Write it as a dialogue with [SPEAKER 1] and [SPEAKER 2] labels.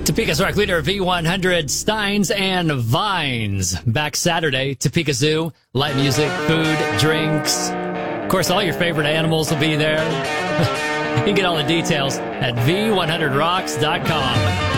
[SPEAKER 1] Topeka's Rock Leader V100 Steins and Vines. Back Saturday, Topeka Zoo. Light music, food, drinks. Of course, all your favorite animals will be there. You can get all the details at V100rocks.com.